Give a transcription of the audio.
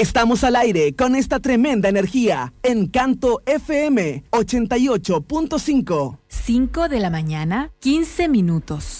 Estamos al aire con esta tremenda energía. Encanto FM 88.5. 5 de la mañana, 15 minutos.